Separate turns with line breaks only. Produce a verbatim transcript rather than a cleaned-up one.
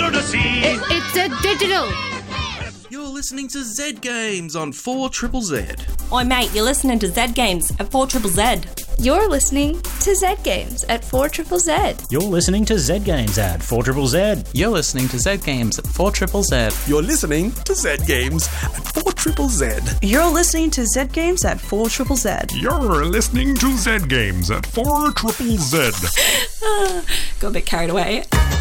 digital to see.
It, it's a digital.
You're listening to Z Games on four triple Z.
Oi mate, you're listening to Z Games at four triple Z.
You're listening to Z Games at four triple Z.
You're listening to Z Games at four triple Z.
You're listening to Z Games at four triple Z.
You're listening to Z Games at four triple Z.
You're listening to Z Games at four triple Z.
You're listening to Z Games at four triple Z.
Got a bit carried away.